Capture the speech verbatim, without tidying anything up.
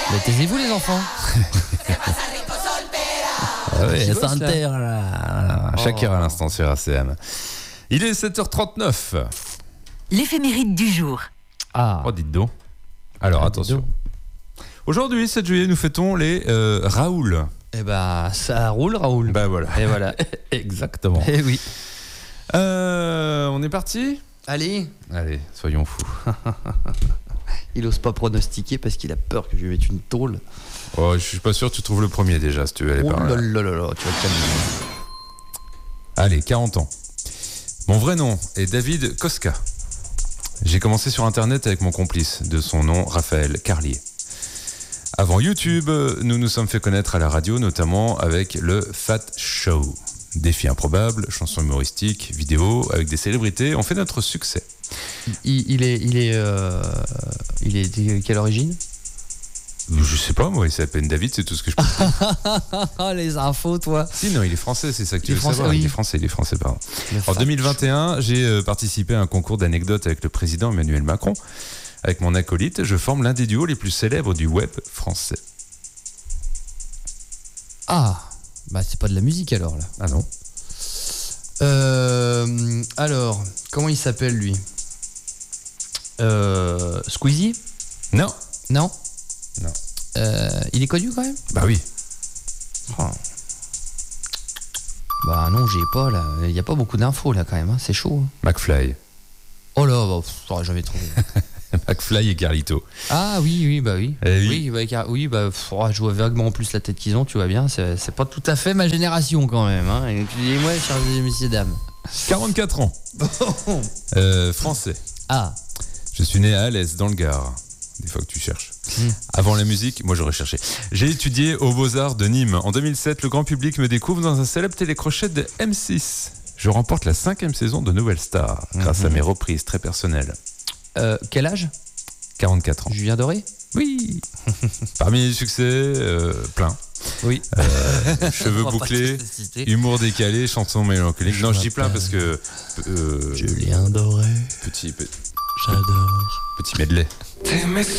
Mais taisez-vous les enfants. Ah ouais, C'est ça beau, cela. enterre là. Oh. Shakira à l'instant sur R C M. Il est sept heures trente-neuf. L'éphéméride du jour. Ah. Oh, dites donc. Alors, Ah, attention. dites Aujourd'hui, sept juillet, nous fêtons les euh, Raoul. Eh ben, ça roule, Raoul. Bah voilà. Et voilà. Exactement. Eh oui. Euh, on est parti ? Allez. Allez, soyons fous. Il ose pas pronostiquer parce qu'il a peur que je lui mette une tôle. Oh, je suis pas sûr que tu trouves le premier déjà, si tu veux aller Oh par là là. là là là, tu vas te calmer. Allez, quarante ans. Mon vrai nom est David Koska. J'ai commencé sur Internet avec mon complice, de son nom Raphaël Carlier. Avant YouTube, nous nous sommes fait connaître à la radio, notamment avec le Fat Show. Défis improbables, chansons humoristiques, vidéos avec des célébrités ont fait notre succès. Il, il est, il est, euh, il est de quelle origine? Je sais pas, moi, il s'appelle David, c'est tout ce que je peux dire. Ah, les infos, toi. Si, non, il est français, c'est ça que tu Il est veux français, savoir. oui. Il est français, il est français, pardon. Le En Fat deux mille vingt et un, j'ai euh, participé à un concours d'anecdotes avec le président Emmanuel Macron. Avec mon acolyte, je forme l'un des duos les plus célèbres du web français. Ah, bah c'est pas de la musique alors là. Ah non? Euh, alors, comment il s'appelle lui? euh, Squeezie? Non. Non. Non. Euh, il est connu quand même? Bah oui. Oh. Bah non, j'ai pas là. Il y a pas beaucoup d'infos là quand même. Hein. C'est chaud. Hein. McFly. Oh là, bah, pff, j'aurais jamais trouvé. McFly et Carlito. Ah oui, oui, bah oui. Eh oui. Oui, bah, car- oui, bah, pff, oh, je vois vaguement en plus la tête qu'ils ont, tu vois bien. C'est, c'est pas tout à fait ma génération quand même. Hein. Excusez-moi, chers messieurs et dames. quarante-quatre ans. Euh, français. Ah, Je suis né à Alès, dans le Gard. Des fois que tu cherches. Mm. Avant la musique, moi j'aurais cherché. J'ai étudié aux Beaux-Arts de Nîmes. En deux mille sept, le grand public me découvre dans un célèbre télécrochet de M six. Je remporte la cinquième saison de Nouvelle Star, grâce Mhm. à mes reprises très personnelles. euh, quel âge? quarante-quatre ans. Julien Doré? Oui. Parmi les succès, euh, plein. Oui. Euh, cheveux On va pas bouclés, tous les citer. humour décalé, chansons mélancoliques. Je Non, je dis plein m'appelle parce que... Euh, Julien Doré, petit, petit, j'adore. petit medley.